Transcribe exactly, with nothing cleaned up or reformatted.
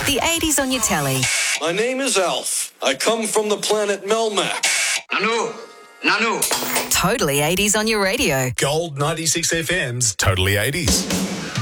The eighties on your telly. My name is Alf. I come from the planet Melmac. Nanu, Nanu. Totally eighties on your radio. Gold ninety-six F M's Totally eighties.